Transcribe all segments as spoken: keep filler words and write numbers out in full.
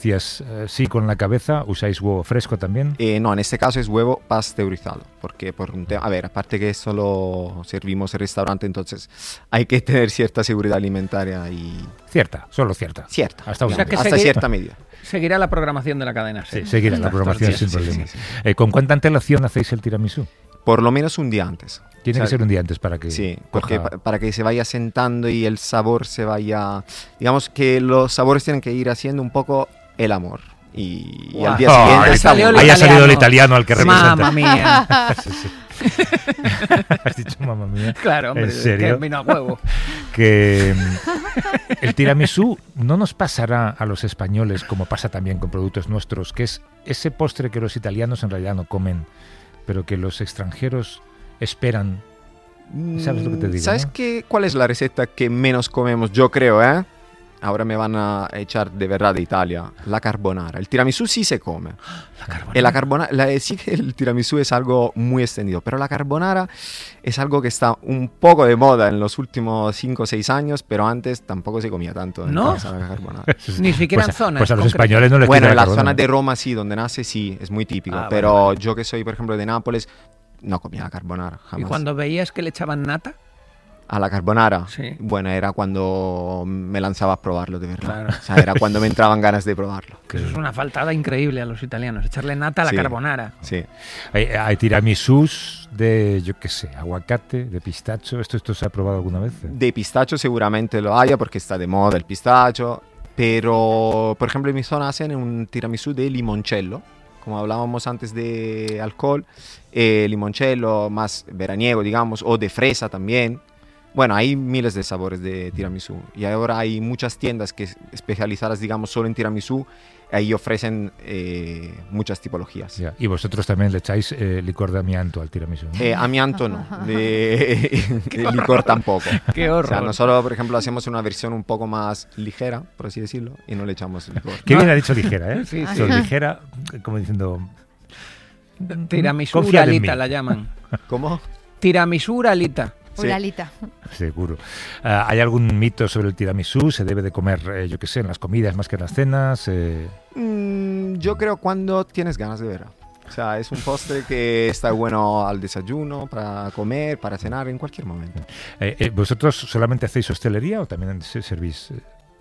Decías, eh, sí, con la cabeza, ¿usáis huevo fresco también? Eh, no, en este caso es huevo pasteurizado, porque por un tema, a ver, aparte que eso lo servimos en restaurante, entonces hay que tener cierta seguridad alimentaria y... Cierta, solo cierta. Cierta, Hasta, digamos, O sea que hasta seguir- cierta medida. Seguirá la programación de la cadena. Sí, seguirá la programación sin sí, problema. sí, sí. Eh, ¿Con cuánta antelación hacéis el tiramisú? Por lo menos un día antes. Tiene O sea, que ser un día antes para que Sí, coja- porque pa- para que se vaya sentando y el sabor se vaya... Digamos que los sabores tienen que ir haciendo un poco el amor. Y, y Guau. al día Oh, siguiente ahí está salió bueno. el ahí ha salido el italiano. italiano al que representa. Mamma mía. Sí, sí. Has dicho mamma mía. Claro, hombre. ¿En serio? Que vino a huevo. Que mm, el tiramisú no nos pasará a los españoles como pasa también con productos nuestros, que es ese postre que los italianos en realidad no comen, pero que los extranjeros esperan. ¿Sabes lo que te digo, ¿Sabes no? qué, cuál es la receta que menos comemos? Yo creo, ¿eh? Ahora me van a echar de verdad de Italia. La carbonara. El tiramisú sí se come. La carbonara. Eh, La carbonara, la- sí que el tiramisú es algo muy extendido, pero la carbonara es algo que está un poco de moda en los últimos cinco o seis años, pero antes tampoco se comía tanto en ¿No? casa la carbonara. Ni siquiera Pues, en zonas. pues a los concretas. españoles no les Bueno, quita en la carbonara. zona de Roma sí, donde nace sí, es muy típico, Ah, vale, pero vale. yo que soy, por ejemplo, de Nápoles, no comía la carbonara Y jamás. cuando veías que le echaban nata, A la carbonara, Sí. bueno, era cuando me lanzaba a probarlo de verdad. Claro. O sea, era cuando me entraban ganas de probarlo. que eso es una faltada increíble a los italianos, echarle nata a la Sí. carbonara. Sí. Hay, hay tiramisús de, yo qué sé, aguacate, de pistacho. ¿Esto, esto se ha probado alguna vez? De pistacho seguramente lo haya porque está de moda el pistacho, pero por ejemplo en mi zona hacen un tiramisú de limoncello, como hablábamos antes de alcohol, eh, limoncello más veraniego, digamos, o de fresa también. Bueno, hay miles de sabores de tiramisú y ahora hay muchas tiendas que especializadas, digamos, solo en tiramisú. Ahí ofrecen eh, muchas tipologías. Ya. Y vosotros también le echáis eh, licor de amianto al tiramisú, ¿no? Eh, amianto no, de, de licor tampoco. Qué O horror. sea, nosotros, por ejemplo, hacemos una versión un poco más ligera, por así decirlo, y no le echamos licor. Qué bien ha dicho ligera, ¿eh? Sí, So, ligera, como diciendo... Tiramisú Confía en mí. uralita la llaman. ¿Cómo? Tiramisú uralita. Sí. Uralita. Seguro. Ah, ¿hay algún mito sobre el tiramisú? ¿Se debe de comer, eh, yo qué sé, en las comidas más que en las cenas? Eh, Mm, yo creo cuando tienes ganas de ver. O sea, es un postre que está bueno al desayuno, para comer, para cenar, en cualquier momento. eh, eh, ¿Vosotros solamente hacéis hostelería o también se- servís? eh,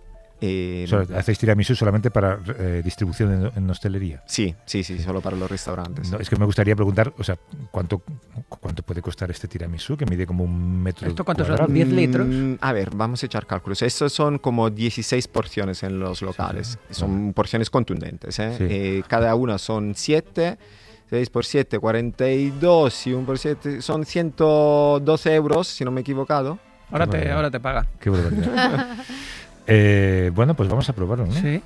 Eh, solo- ¿Hacéis tiramisú solamente para eh, distribución en, en hostelería? sí, sí, sí, solo para los restaurantes. No, es que me gustaría preguntar, o sea, ¿cuánto, cuánto puede costar este tiramisú que mide como un metro ¿Esto cuánto son? cuadrado? diez litros. Mm, a ver, vamos a echar cálculos. Estos son como dieciséis porciones en los locales. sí. Son porciones contundentes. ¿eh? Sí. Eh, cada una son siete. seis por siete, cuarenta y dos y uno por siete son ciento doce euros, si no me he equivocado. Ahora Qué te, barbaridad. ahora te paga. Qué barbaridad. eh, bueno, pues vamos a probarlo, ¿no? Sí.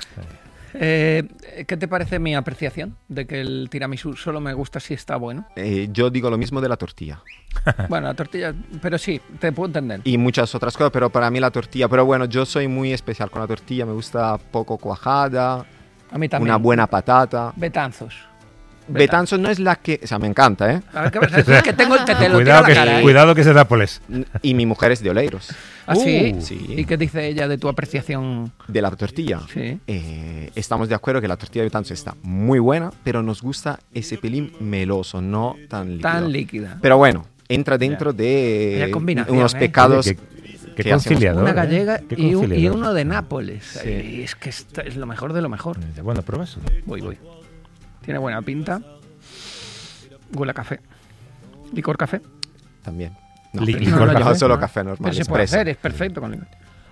Eh, ¿Qué te parece mi apreciación de que el tiramisú solo me gusta si está bueno? Eh, yo digo lo mismo de la tortilla. Bueno, la tortilla, pero sí, te puedo entender. Y muchas otras cosas, pero para mí la tortilla. Pero bueno, yo soy muy especial con la tortilla. Me gusta poco cuajada, A mí también. una buena patata. Betanzos. Betanzo no es la que... O sea, me encanta, ¿eh? A ver, ¿qué vas a decir? Es que tengo el que te lo tiro a Cuidado la que, cara, ¿eh? cuidado que es de Nápoles. Y mi mujer es de Oleiros. ¿Ah, sí? Uh, sí. ¿Y qué dice ella de tu apreciación? De la tortilla. Sí. Eh, estamos de acuerdo que la tortilla de Betanzo está muy buena, pero nos gusta ese pelín meloso, no tan líquido. Tan líquida. Pero bueno, entra dentro de Vaya combinación, unos ¿eh? pecados. Oye, qué que hacemos. conciliador. Una ¿eh? gallega Qué y, un- y conciliador. uno de Nápoles. Sí. Y es que esta es lo mejor de lo mejor. Bueno, pruebas. Voy, voy. Tiene buena pinta. Huele a café. ¿Licor café? También. No, Li- pero- licor no, café. solo No. café normal. Pero se puede expreso. hacer, es perfecto con licor.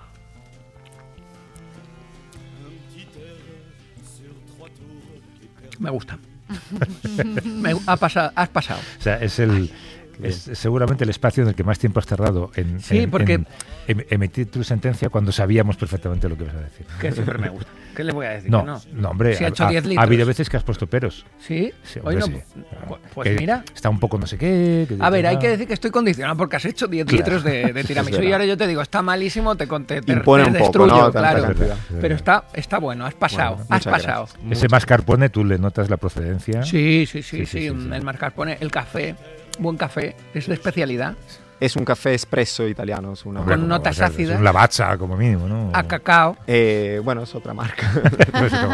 Me gusta. Me, ha pasado, has pasado. O sea, es el es seguramente el espacio en el que más tiempo has tardado en, Sí, en- porque- en em- emitir tu sentencia cuando sabíamos perfectamente lo que ibas a decir. Que siempre me gusta. ¿Qué le voy a decir? No, Que no, no, hombre, Si ha ha, hecho ha- diez ha litros. habido veces que has puesto peros. ¿Sí? Sí, Hoy hombre, no. sí. Pu- Pues Que mira. está un poco no sé qué. que- A ver, hay ah. que decir que estoy condicionado porque has hecho diez Claro. litros de, de Es tiramisú verdad. y ahora yo te digo, está malísimo, te, con- te, te, Impone te un poco, destruyo, ¿no? Tanta claro. cantidad. Es verdad. Pero está, está bueno, has pasado, Bueno, has muchas pasado. gracias. Ese mascarpone tú le notas la procedencia. Sí, sí, sí, Sí, sí, sí, sí, sí. el mascarpone, el café, buen café, es de especialidad, Es un café espresso italiano. Es una Con como- notas o sea, ácidas. Es un lavazza, como mínimo, ¿no? a cacao. Eh, bueno, es otra marca. No sé cómo-